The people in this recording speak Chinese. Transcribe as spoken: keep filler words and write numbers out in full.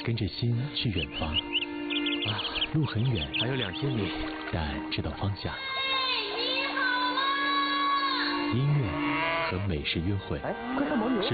跟着心去远方。啊，路很远，还有两千米，但知道方向。 你好啊！ 音乐和美食约会， 哎，快看牦牛！ 是